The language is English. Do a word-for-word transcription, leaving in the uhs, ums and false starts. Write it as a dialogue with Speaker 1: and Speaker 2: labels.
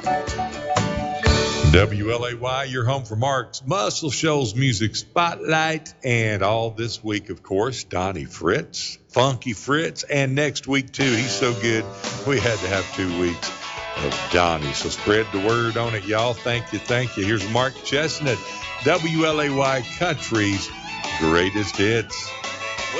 Speaker 1: W L A Y, your home for Mark's Muscle Shoals Music Spotlight. And all this week, of course, Donnie Fritz, Funky Fritz. And next week, too, he's so good, we had to have two weeks of Donnie. So spread the word on it, y'all. Thank you, thank you. Here's Mark Chestnut, W L A Y Country's Greatest Hits.